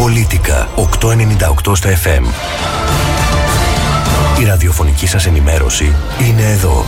Πολίτικα 898 στα FM. Η ραδιοφωνική σας ενημέρωση είναι εδώ.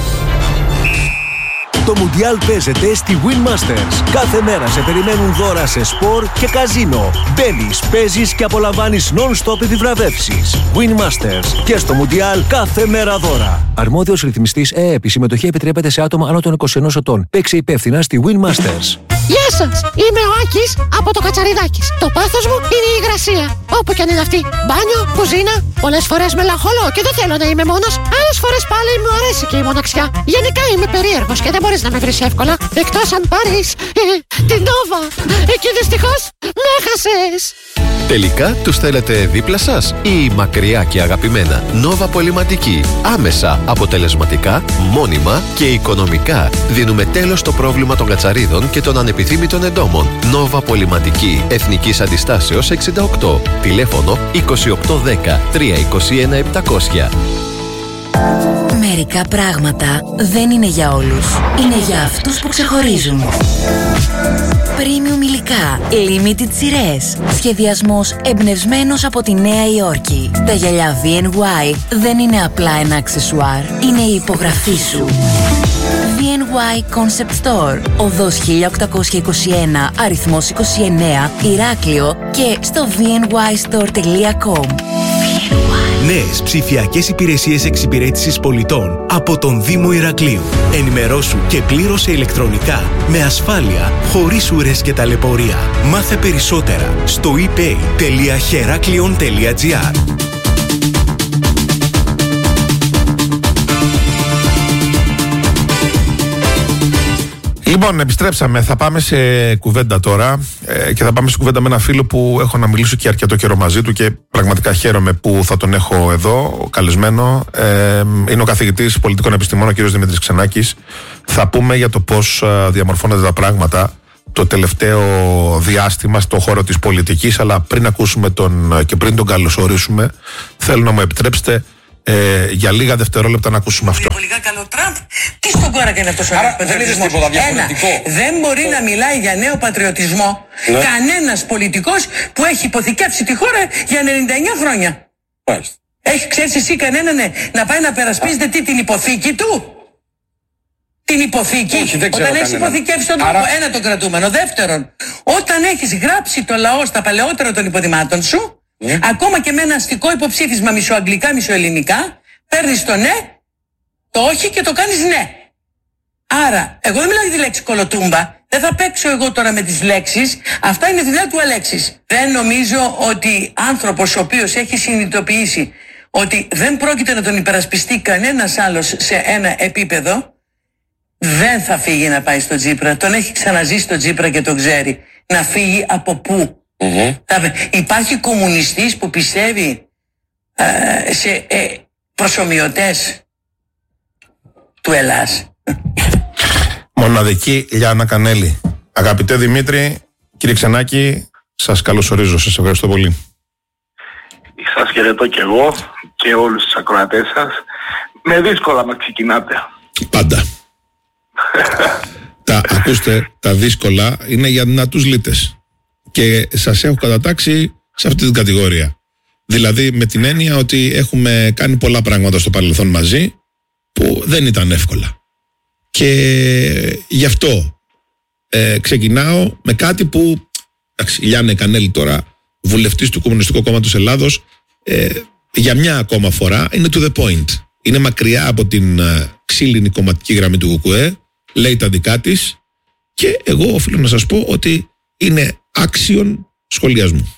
Το Μουντιάλ παίζεται στη Win Masters. Κάθε μέρα σε περιμένουν δώρα σε σπορ και καζίνο. Μπαίνεις, παίζεις και απολαμβάνεις non-stop επιβραβεύσεις. Win Masters. Και στο Μουντιάλ κάθε μέρα δώρα. Αρμόδιος ρυθμιστής ΕΕΠ. Η συμμετοχή επιτρέπεται σε άτομα άνω των 21 ετών. Παίξε υπεύθυνα στη Win Masters. Γεια σας, είμαι ο Άκης από το Κατσαριδάκης. Το πάθος μου είναι η υγρασία. Όπου κι αν είναι αυτή. Μπάνιο, κουζίνα, πολλές φορές μελαγχολώ και δεν θέλω να είμαι μόνος. Άλλες φορές πάλι μου αρέσει και η μοναξιά. Γενικά είμαι περίεργος και δεν μπορείς να με βρεις εύκολα. Εκτός αν πάρεις την Νόβα. Εκεί δυστυχώς με έχασες. Τελικά τους θέλετε δίπλα σας ή μακριά και αγαπημένα? Νόβα Πολυματική. Άμεσα, αποτελεσματικά, μόνιμα και οικονομικά. Δίνουμε τέλος στο πρόβλημα των κατσαρίδων και των ανεπιθύμητων εντόμων. Νόβα Πολυματική. Εθνικής Αντιστάσεως 68. Τηλέφωνο 2810 321 700. Μερικά πράγματα δεν είναι για όλους. Είναι για αυτούς που ξεχωρίζουν. Premium υλικά, limited σειρές. Σχεδιασμός εμπνευσμένος από τη Νέα Υόρκη. Τα γυαλιά VNY δεν είναι απλά ένα αξεσουάρ. Είναι η υπογραφή σου. VNY Concept Store. Οδός 1821, αριθμός 29, Ηράκλειο και στο vnystore.com. Νέες ψηφιακές υπηρεσίες εξυπηρέτησης πολιτών από τον Δήμο Ηρακλείου. Ενημερώσου και πλήρωσε ηλεκτρονικά, με ασφάλεια, χωρίς ουρές και ταλαιπωρία. Μάθε περισσότερα στο epay.heraklion.gr. Λοιπόν, επιστρέψαμε. Θα πάμε σε κουβέντα τώρα και θα πάμε σε κουβέντα με ένα φίλο που έχω να μιλήσω και αρκετό καιρό μαζί του και πραγματικά χαίρομαι που θα τον έχω εδώ καλεσμένο. Είναι ο καθηγητής πολιτικών επιστημών, ο κ. Δημήτρης Ξενάκης. Θα πούμε για το πώς διαμορφώνονται τα πράγματα το τελευταίο διάστημα στον χώρο της πολιτικής, αλλά πριν ακούσουμε και πριν τον καλωσορίσουμε, θέλω να μου επιτρέψετε για λίγα δευτερόλεπτα να ακούσουμε αυτό. Πολύ καλό Τραμπ. Τι στον κόρα κάνει αυτός ο νέος πατριωτισμός? Δεν μπορεί να μιλάει για νέο πατριωτισμό κανένας πολιτικός που έχει υποθηκεύσει τη χώρα για 99 χρόνια. Ξέρεις εσύ κανέναν να πάει να περασπίζεται την υποθήκη του? Την υποθήκη. Όταν έχεις υποθηκεύσει τον τόπο, ένα το κρατούμενο. Δεύτερον, όταν έχεις γράψει το λαό στα παλαιότερα των υποδημάτων σου, ακόμα και με ένα αστικό υποψήφισμα μισοαγγλικά, μισοελληνικά, παίρνεις το ναι, το όχι και το κάνεις ναι. Άρα, εγώ δεν μιλάω για τη λέξη κολοτούμπα, δεν θα παίξω εγώ τώρα με τις λέξεις, αυτά είναι δουλειά του Αλέξης. Δεν νομίζω ότι άνθρωπος ο οποίος έχει συνειδητοποιήσει ότι δεν πρόκειται να τον υπερασπιστεί κανένας άλλος σε ένα επίπεδο, δεν θα φύγει να πάει στο Τσίπρα. Τον έχει ξαναζήσει στο Τσίπρα και τον ξέρει. Να φύγει από πού? Υπάρχει κομμουνιστής που πιστεύει σε προσομοιωτές του Ελλάς? Μοναδική Λιάννα Κανέλη. Αγαπητέ Δημήτρη, κύριε Ξενάκη, σας καλωσορίζω, σας ευχαριστώ πολύ. Σας χαιρετώ και εγώ και όλους τους ακροατές σας. Με δύσκολα με ξεκινάτε. Πάντα. Ακούστε, τα δύσκολα είναι για δυνατούς λύτες. Και σας έχω κατατάξει σε αυτή την κατηγορία. Δηλαδή με την έννοια ότι έχουμε κάνει πολλά πράγματα στο παρελθόν μαζί που δεν ήταν εύκολα. Και γι' αυτό ξεκινάω με κάτι που, η Λιάννα Κανέλη τώρα, βουλευτής του Κομμουνιστικού Κόμματος Ελλάδος, για μια ακόμα φορά είναι to the point. Είναι μακριά από την ξύλινη κομματική γραμμή του ΚΚΕ, λέει τα δικά της και εγώ οφείλω να σας πω ότι είναι άξιον σχολιασμού.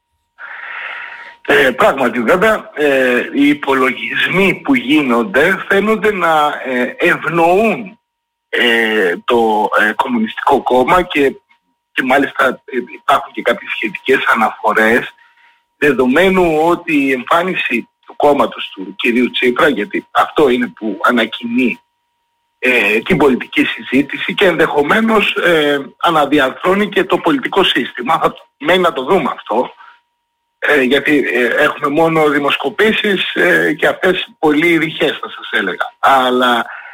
Πράγματι βέβαια οι υπολογισμοί που γίνονται φαίνονται να ευνοούν το Κομμουνιστικό Κόμμα και μάλιστα υπάρχουν και κάποιες σχετικές αναφορές, δεδομένου ότι η εμφάνιση του κόμματος του κυρίου Τσίπρα, γιατί αυτό είναι που ανακοινεί την πολιτική συζήτηση και ενδεχομένως αναδιαρθρώνει και το πολιτικό σύστημα. Θα μένει να το δούμε αυτό, γιατί έχουμε μόνο δημοσκοπήσεις και αυτές πολύ ρηχές θα σας έλεγα. Αλλά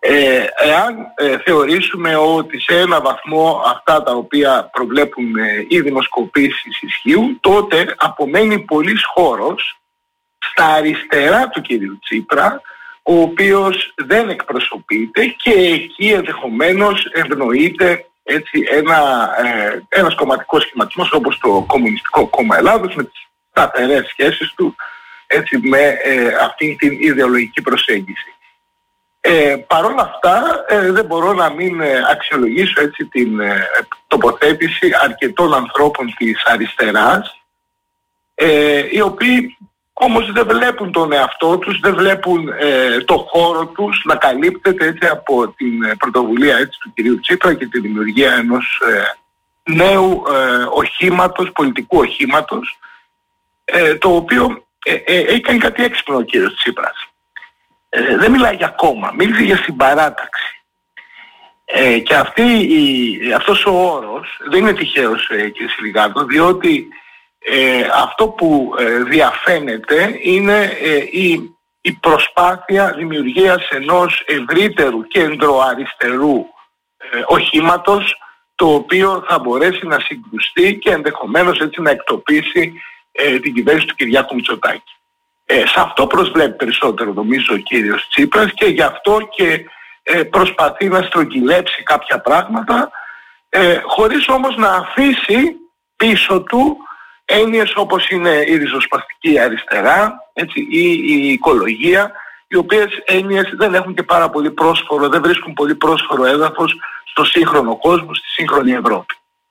Εάν θεωρήσουμε ότι σε ένα βαθμό αυτά τα οποία προβλέπουν οι δημοσκοπήσεις ισχύουν, τότε απομένει πολύς χώρος στα αριστερά του κυρίου Τσίπρα, ο οποίος δεν εκπροσωπείται, και εκεί ενδεχομένως ευνοείται έτσι ένας κομματικός σχηματισμός όπως το Κομμουνιστικό Κόμμα Ελλάδος, με τις σταθερές σχέσεις του έτσι, με αυτή την ιδεολογική προσέγγιση. Παρ' όλα αυτά δεν μπορώ να μην αξιολογήσω έτσι την τοποθέτηση αρκετών ανθρώπων της αριστεράς, οι οποίοι όμως δεν βλέπουν τον εαυτό τους, δεν βλέπουν το χώρο τους να καλύπτεται έτσι από την πρωτοβουλία έτσι, του κυρίου Τσίπρα και τη δημιουργία ενός νέου οχήματος, πολιτικού οχήματος, το οποίο έχει κάνει κάτι έξυπνο ο κύριος Τσίπρας. Δεν μιλάει για κόμμα, μίλησε για συμπαράταξη. Και αυτός ο όρος δεν είναι τυχαίος, κύριε Σιλιγάτο, διότι αυτό που διαφαίνεται είναι η προσπάθεια δημιουργίας ενός ευρύτερου κεντροαριστερού οχήματος, το οποίο θα μπορέσει να συγκρουστεί και ενδεχομένως έτσι να εκτοπίσει την κυβέρνηση του Κυριάκου Μητσοτάκη. Σε αυτό προσβλέπει περισσότερο νομίζω ο κύριος Τσίπρας, και γι' αυτό και προσπαθεί να στρογγυλέψει κάποια πράγματα, χωρίς όμως να αφήσει πίσω του έννοιες όπως είναι η ριζοσπαστική αριστερά, έτσι, ή η οικολογία, οι οποίες έννοιες δεν έχουν και πάρα πολύ πρόσφορο, δεν βρίσκουν πολύ πρόσφορο έδαφος στο σύγχρονο κόσμο, στη σύγχρονη Ευρώπη.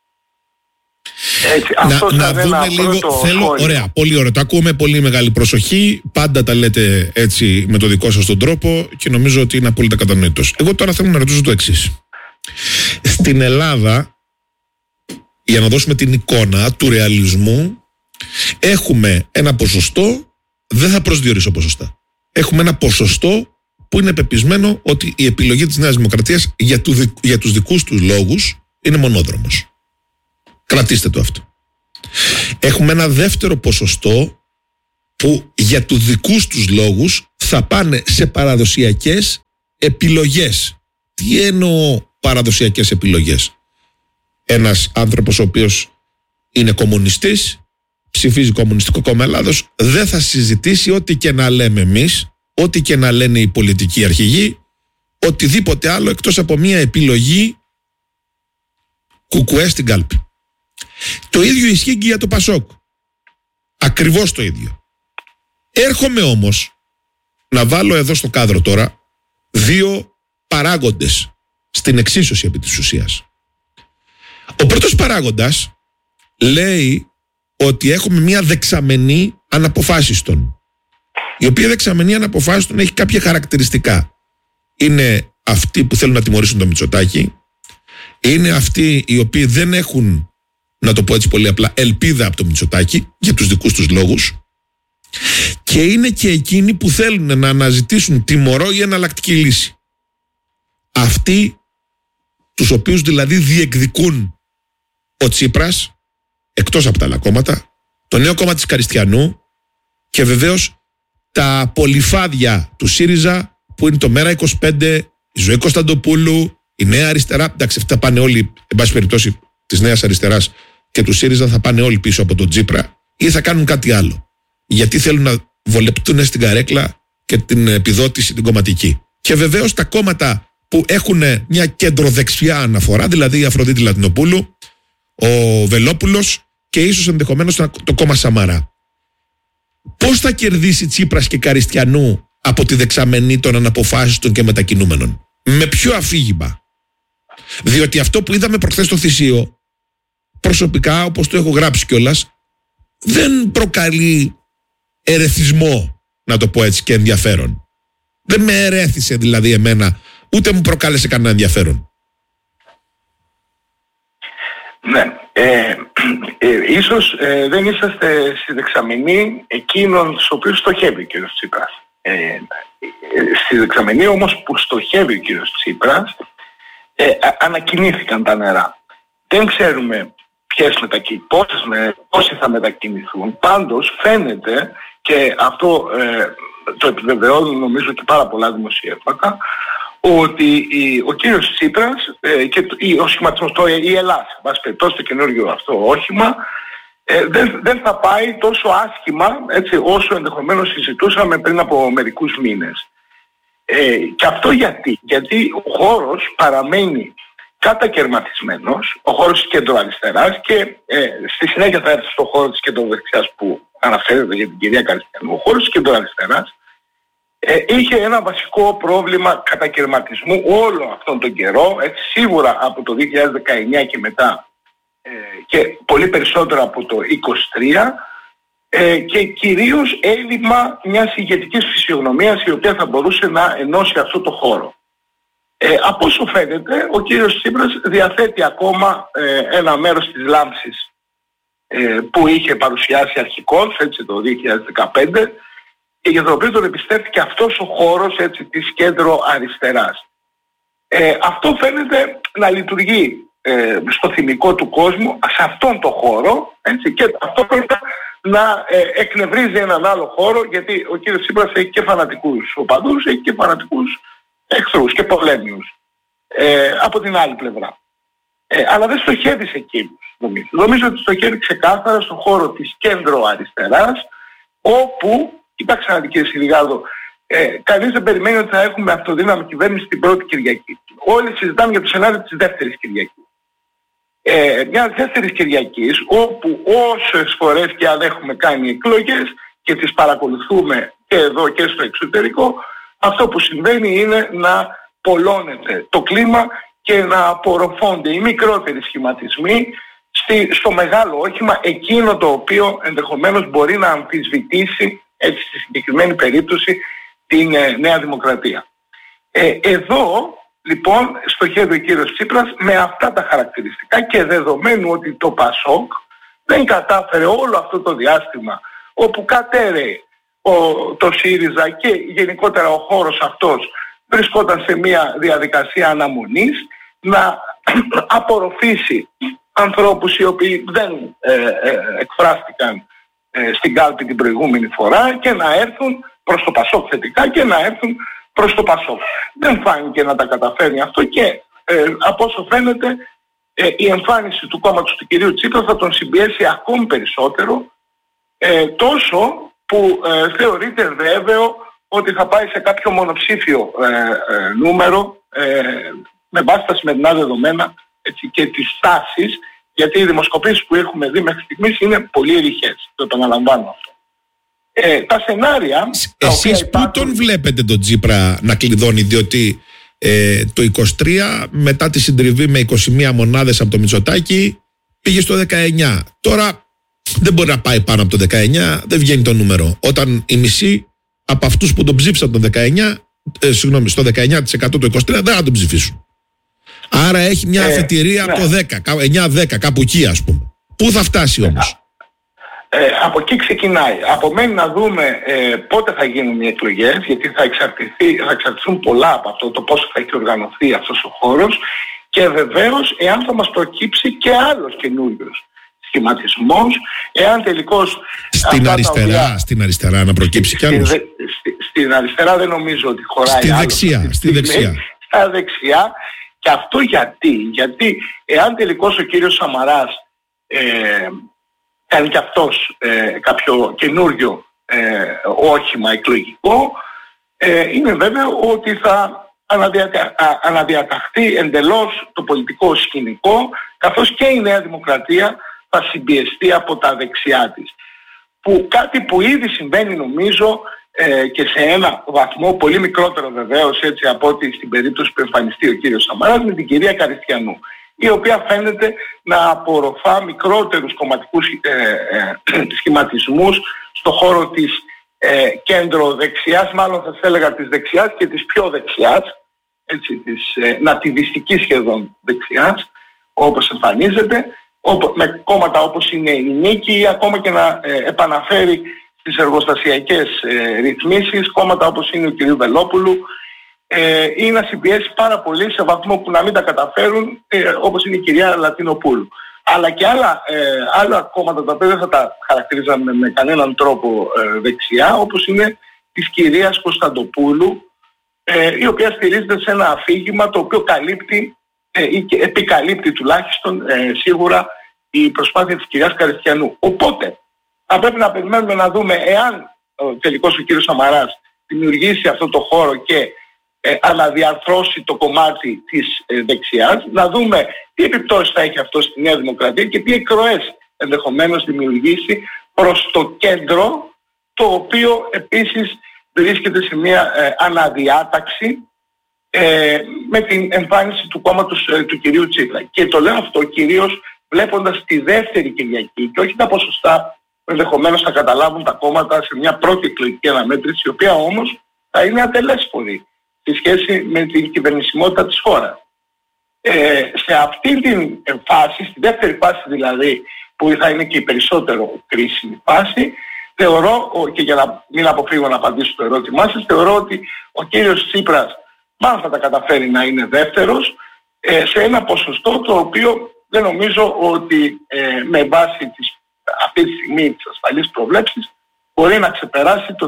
Έτσι, να δούμε λίγο, ωραία, πολύ ωραία, το ακούω με πολύ μεγάλη προσοχή, πάντα τα λέτε έτσι με το δικό σας τον τρόπο και νομίζω ότι είναι απόλυτα κατανοητός. Εγώ τώρα θέλω να ρωτήσω το εξής. Στην Ελλάδα, για να δώσουμε την εικόνα του ρεαλισμού, έχουμε ένα ποσοστό, δεν θα προσδιορίσω ποσοστά, έχουμε ένα ποσοστό που είναι πεπισμένο ότι η επιλογή της Νέας Δημοκρατίας για τους δικούς τους λόγους είναι μονόδρομος. Κρατήστε το αυτό. Έχουμε ένα δεύτερο ποσοστό που για τους δικούς τους λόγους θα πάνε σε παραδοσιακές επιλογές. Τι εννοώ παραδοσιακές επιλογές? Ένας άνθρωπος ο οποίος είναι κομμουνιστής, ψηφίζει Κομμουνιστικό Κόμμα Ελλάδος, δεν θα συζητήσει ό,τι και να λέμε εμείς, ό,τι και να λένε οι πολιτικοί αρχηγοί, οτιδήποτε άλλο εκτός από μια επιλογή κουκουέ στην κάλπη. Το ίδιο ισχύει και για το Πασόκ. Ακριβώς το ίδιο. Έρχομαι όμως να βάλω εδώ στο κάδρο τώρα δύο παράγοντες στην εξίσωση επί της ουσίας. Ο πρώτος παράγοντας λέει ότι έχουμε μια δεξαμενή αναποφάσιστον, η οποία δεξαμενή αναποφάσιστον έχει κάποια χαρακτηριστικά. Είναι αυτοί που θέλουν να τιμωρήσουν το Μητσοτάκη, είναι αυτοί οι οποίοι δεν έχουν, να το πω έτσι πολύ απλά, ελπίδα από το Μητσοτάκη για τους δικούς τους λόγους, και είναι και εκείνοι που θέλουν να αναζητήσουν τιμωρό ή εναλλακτική λύση. Αυτοί τους οποίους δηλαδή διεκδικούν ο Τσίπρας, εκτός από τα άλλα κόμματα, το νέο κόμμα της Καριστιανού και βεβαίως τα πολυφάδια του ΣΥΡΙΖΑ που είναι το ΜΕΡΑ25, η Ζωή Κωνσταντοπούλου, η Νέα Αριστερά. Εντάξει, αυτά πάνε όλοι, εν πάση περιπτώσει, της Νέας Αριστεράς και του ΣΥΡΙΖΑ θα πάνε όλοι πίσω από τον Τσίπρα, ή θα κάνουν κάτι άλλο. Γιατί θέλουν να βολεπτούν στην καρέκλα και την επιδότηση την κομματική. Και βεβαίως τα κόμματα που έχουν μια κεντροδεξιά αναφορά, δηλαδή η Αφροδίτη Λατινοπούλου, ο Βελόπουλος και ίσως ενδεχομένως το κόμμα Σαμαρά. Πώς θα κερδίσει Τσίπρας και Καριστιανού από τη δεξαμενή των αναποφάσιστων και μετακινούμενων? Με ποιο αφήγημα? Διότι αυτό που είδαμε προχθές στο Θησίο, προσωπικά, όπως το έχω γράψει κιόλας, δεν προκαλεί ερεθισμό, να το πω έτσι, και ενδιαφέρον. Δεν με ερέθησε δηλαδή εμένα, ούτε μου προκάλεσε κανένα ενδιαφέρον. Ναι, ίσως δεν είσαστε στη δεξαμενή εκείνων στους οποίους στοχεύει ο κ. Τσίπρας. Στη δεξαμενή όμως που στοχεύει ο κ. Τσίπρας ανακοινήθηκαν τα νερά. Δεν ξέρουμε πόσοι θα μετακινηθούν. Πάντως φαίνεται, και αυτό το επιβεβαιώνουν νομίζω και πάρα πολλά δημοσιεύματα, ότι ο κύριος Τσίπρας και ο σχηματισμός, η Ελλάδα, βάση περιπτώσει το καινούργιο αυτό όχημα, δεν θα πάει τόσο άσχημα, έτσι, όσο ενδεχομένως συζητούσαμε πριν από μερικούς μήνες. Και αυτό γιατί ο χώρος παραμένει κατακερματισμένος, ο χώρος της κεντροαριστεράς, και στη συνέχεια θα έρθει στο χώρο της κεντροδεξιάς που αναφέρεται για την κυρία Καριστιανού. Ο χώρος της κεντροαριστεράς είχε ένα βασικό πρόβλημα κατακερματισμού όλο αυτόν τον καιρό, σίγουρα από το 2019 και μετά, και πολύ περισσότερο από το 2023, και κυρίως έλλειμμα μιας ηγετικής φυσιογνωμίας η οποία θα μπορούσε να ενώσει αυτό το χώρο. Από όσο φαίνεται, ο κύριος Τσίπρας διαθέτει ακόμα ένα μέρος της λάμψης που είχε παρουσιάσει αρχικώς, έτσι, το 2015, και για το οποίο τον εμπιστεύτηκε αυτός ο χώρος, έτσι, της κέντρο αριστεράς. Αυτό φαίνεται να λειτουργεί στο θυμικό του κόσμου, σε αυτόν τον χώρο, έτσι, και ταυτόχρονα να εκνευρίζει έναν άλλο χώρο, γιατί ο κύριος Τσίπρας έχει και φανατικούς οπαδούς, έχει και φανατικούς εχθρούς και πολέμιους από την άλλη πλευρά. Αλλά δεν στοχεύει σε εκείνους, νομίζω. Νομίζω ότι στοχεύει ξεκάθαρα στον χώρο της κέντρο αριστεράς, όπου, κοιτάξτε να δει κύριε Σιλιγάδο, κανείς δεν περιμένει ότι θα έχουμε αυτοδύναμη κυβέρνηση την πρώτη Κυριακή. Όλοι συζητάμε για το σενάριο της δεύτερης Κυριακής. Μια δεύτερης Κυριακής, όπου όσες φορές και αν έχουμε κάνει εκλογές και τις παρακολουθούμε και εδώ και στο εξωτερικό, αυτό που συμβαίνει είναι να πολλώνεται το κλίμα και να απορροφώνται οι μικρότεροι σχηματισμοί στο μεγάλο όχημα, εκείνο το οποίο ενδεχομένως μπορεί να αμφισβητήσει, έτσι, στη συγκεκριμένη περίπτωση, την Νέα Δημοκρατία. Εδώ λοιπόν στοχεύει ο κύριος Τσίπρας με αυτά τα χαρακτηριστικά, και δεδομένου ότι το ΠΑΣΟΚ δεν κατάφερε όλο αυτό το διάστημα, όπου κατέρεε το ΣΥΡΙΖΑ και γενικότερα ο χώρος αυτός βρισκόταν σε μια διαδικασία αναμονής, να απορροφήσει ανθρώπους οι οποίοι δεν εκφράστηκαν στην κάλπη την προηγούμενη φορά και να έρθουν προς το ΠΑΣΟΚ θετικά και να έρθουν προς το ΠΑΣΟΚ. Δεν φάνηκε να τα καταφέρνει αυτό, και από όσο φαίνεται η εμφάνιση του κόμματος του κυρίου Τσίπρα θα τον συμπιέσει ακόμη περισσότερο, τόσο που θεωρείται βέβαιο ότι θα πάει σε κάποιο μονοψήφιο νούμερο με βάση τα σημερινά δεδομένα, έτσι, και τις τάσεις, γιατί οι δημοσκοπήσεις που έχουμε δει μέχρι στιγμής είναι πολύ ρηχές, το επαναλαμβάνω αυτό. Τα σενάρια... Εσείς πού τον βλέπετε τον Τσίπρα να κλειδώνει, διότι το 23 μετά τη συντριβή με 21 μονάδες από το Μητσοτάκη πήγε στο 19. Τώρα δεν μπορεί να πάει πάνω από το 19, δεν βγαίνει το νούμερο. Όταν οι μισοί από αυτούς που τον ψήφισαν το 19, στο 19% το 23 δεν θα τον ψηφίσουν. Άρα έχει μια αφετηρία από το 10, 9-10, κάπου εκεί, ας πούμε. Πού θα φτάσει όμως? Από εκεί ξεκινάει. Απομένει να δούμε πότε θα γίνουν οι εκλογές, γιατί θα εξαρτηθούν πολλά από αυτό, το πώς θα έχει οργανωθεί αυτός ο χώρος, και βεβαίως εάν θα μας προκύψει και άλλος καινούριος σχηματισμός, εάν τελικώς... Στην αριστερά να προκύψει κι άλλος. Στην αριστερά δεν νομίζω ότι χωράει στη δεξιά. Στα δεξιά. Και αυτό γιατί εάν τελικώς ο κύριος Σαμαράς κάνει και αυτός κάποιο καινούριο όχημα εκλογικό, είναι βέβαιο ότι θα αναδιαταχθεί εντελώς το πολιτικό σκηνικό, καθώς και η Νέα Δημοκρατία θα συμπιεστεί από τα δεξιά της. Κάτι που ήδη συμβαίνει, νομίζω, και σε ένα βαθμό πολύ μικρότερο βεβαίως, έτσι, από ότι στην περίπτωση που εμφανιστεί ο κύριος Σαμαράς, με την κυρία Καριστιανού, η οποία φαίνεται να απορροφά μικρότερους κομματικούς σχηματισμούς στο χώρο της κέντρο-δεξιάς, μάλλον θα έλεγα της δεξιάς και της πιο δεξιάς, έτσι, της νατιβιστικής σχεδόν δεξιάς, όπως εμφανίζεται, με κόμματα όπως είναι η Νίκη, ή ακόμα και να επαναφέρει τις εργοστασιακές ρυθμίσεις, κόμματα όπως είναι ο κ. Βελόπουλου, ή να συμπιέσει πάρα πολύ σε βαθμό που να μην τα καταφέρουν, όπως είναι η κυρία Λατινοπούλου. Αλλά και άλλα κόμματα τα οποία δεν θα τα χαρακτηρίζαμε με κανέναν τρόπο δεξιά, όπως είναι της κυρίας Κωνσταντοπούλου, η οποία στηρίζεται σε ένα αφήγημα το οποίο καλύπτει ή επικαλύπτει τουλάχιστον σίγουρα η προσπάθεια της κυρίας Καριστιανού. Οπότε θα πρέπει να περιμένουμε να δούμε εάν τελικώς ο κύριος Σαμαράς δημιουργήσει αυτό το χώρο και αναδιαρθρώσει το κομμάτι της δεξιάς, να δούμε τι επιπτώσεις θα έχει αυτό στη Νέα Δημοκρατία και τι εκροές ενδεχομένως δημιουργήσει προς το κέντρο, το οποίο επίσης βρίσκεται σε μια αναδιάταξη με την εμφάνιση του κόμματος του κυρίου Τσίπρα. Και το λέω αυτό κυρίως βλέποντας τη δεύτερη Κυριακή και όχι τα ποσοστά που ενδεχομένως θα καταλάβουν τα κόμματα σε μια πρώτη εκλογική αναμέτρηση, η οποία όμως θα είναι ατελέσπορη στη σχέση με την κυβερνησιμότητα της χώρας. Σε αυτή την φάση, στη δεύτερη φάση δηλαδή, που θα είναι και η περισσότερο κρίσιμη φάση, θεωρώ, και για να μην αποφύγω να απαντήσω στο ερώτημά σας, θεωρώ ότι ο κύριος Τσίπρας μάλλον θα τα καταφέρει να είναι δεύτερος σε ένα ποσοστό το οποίο δεν νομίζω ότι με βάση αυτή τη στιγμή τις ασφαλείς προβλέψεις μπορεί να ξεπεράσει το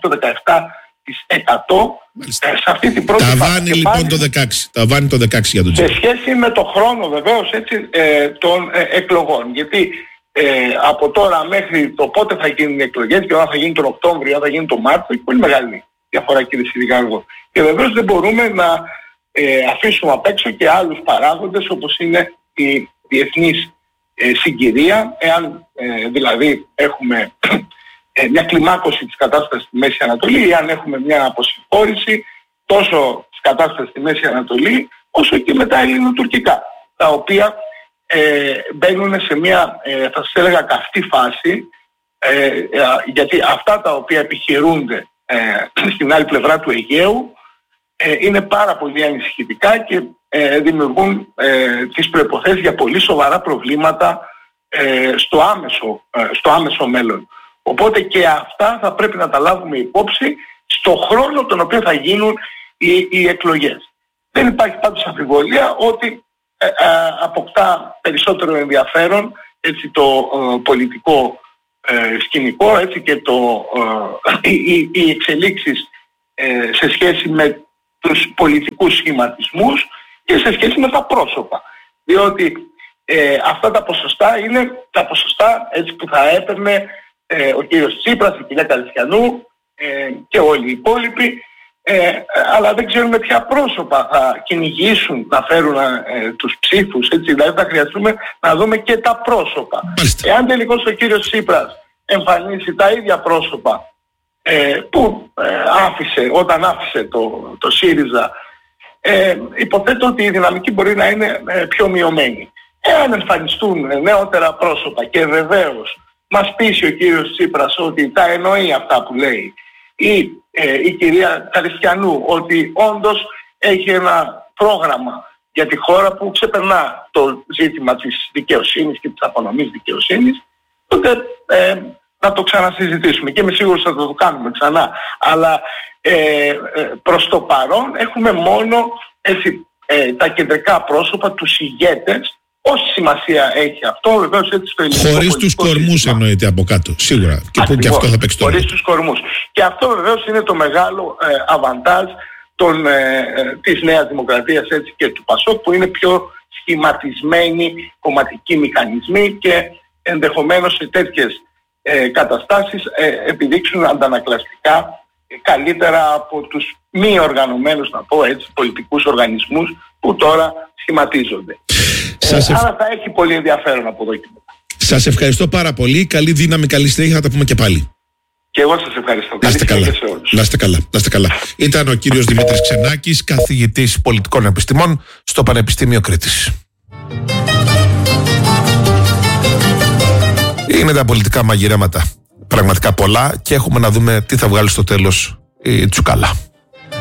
16-17% σε αυτή την πρώτη φάση. Ταβάνει λοιπόν το 16. Ταβάνει το 16 για τον Τσίπρα. Σε σχέση με το χρόνο βεβαίως έτσι, των εκλογών. Γιατί από τώρα μέχρι το πότε θα γίνουν οι εκλογές και όταν θα γίνει τον Οκτώβριο, όταν θα γίνει τον Μάρτιο, έχει πολύ μεγάλη διαφορά, κύριε Σιδηγάργο. Και βεβαίως δεν μπορούμε να αφήσουμε απ' έξω και άλλους παράγοντες όπως είναι η διεθνής συγκυρία. Εάν δηλαδή έχουμε μια κλιμάκωση της κατάστασης στη Μέση Ανατολή ή αν έχουμε μια αποσυμφόρηση τόσο της κατάστασης στη Μέση Ανατολή όσο και με τα ελληνοτουρκικά, τα οποία μπαίνουν σε μια θα σας έλεγα καυτή φάση, γιατί αυτά τα οποία επιχειρούνται στην άλλη πλευρά του Αιγαίου είναι πάρα πολύ ανησυχητικά και δημιουργούν τις προϋποθέσεις για πολύ σοβαρά προβλήματα στο άμεσο μέλλον. Οπότε και αυτά θα πρέπει να τα λάβουμε υπόψη στο χρόνο τον οποίο θα γίνουν οι εκλογές. Δεν υπάρχει πάντως αμφιβολία ότι αποκτά περισσότερο ενδιαφέρον έτσι, το πολιτικό σκηνικό, έτσι, και οι εξελίξεις σε σχέση με τους πολιτικούς σχηματισμούς και σε σχέση με τα πρόσωπα. Διότι αυτά τα ποσοστά είναι τα ποσοστά έτσι, που θα έπαιρνε ο κύριος Τσίπρας, η κυρία Καριστιανού και όλοι οι υπόλοιποι, αλλά δεν ξέρουμε ποια πρόσωπα θα κυνηγήσουν να φέρουν τους ψήφους, έτσι, δηλαδή θα χρειαστούμε να δούμε και τα πρόσωπα. Εάν τελικώς ο κύριος Τσίπρας εμφανίσει τα ίδια πρόσωπα που άφησε όταν άφησε το ΣΥΡΙΖΑ, υποθέτω ότι η δυναμική μπορεί να είναι πιο μειωμένη. Εάν εμφανιστούν νεότερα πρόσωπα και βεβαίως μας πείσει ο κύριος Τσίπρας ότι τα εννοεί αυτά που λέει ή η κυρία Καριστιανού ότι όντως έχει ένα πρόγραμμα για τη χώρα που ξεπερνά το ζήτημα της δικαιοσύνης και της απονομής δικαιοσύνης, τότε να το ξανασυζητήσουμε και είμαι σίγουρος ότι θα το κάνουμε ξανά. Αλλά προς το παρόν έχουμε μόνο έτσι, τα κεντρικά πρόσωπα, τους ηγέτες. Όση σημασία έχει αυτό, βεβαίως έτσι στο ελληνικό. Χωρίς τους κορμούς εννοείται από κάτω, σίγουρα. Και που και αυτό θα παίξει το ρόλο. Χωρίς τους κορμούς. Και αυτό βεβαίως είναι το μεγάλο αβαντάζ της Νέας Δημοκρατίας έτσι, και του ΠΑΣΟΚ, που είναι πιο σχηματισμένοι κομματικοί μηχανισμοί και ενδεχομένως σε τέτοιες καταστάσεις επιδείξουν αντανακλαστικά καλύτερα από τους μη οργανωμένους, να πω έτσι, πολιτικούς οργανισμούς που τώρα σχηματίζονται. Άρα θα έχει πολύ ενδιαφέρον από εδώ και μετά. Σας ευχαριστώ πάρα πολύ. Καλή δύναμη, καλή συνέχεια. Θα τα πούμε και πάλι. Και εγώ σας ευχαριστώ. Να είστε καλά. Να είστε καλά. Ήταν ο κύριος Δημήτρης Ξενάκης, καθηγητής πολιτικών επιστημών στο Πανεπιστήμιο Κρήτης. Είναι τα πολιτικά μαγειρέματα πραγματικά πολλά και έχουμε να δούμε τι θα βγάλει στο τέλος η Τσουκάλα.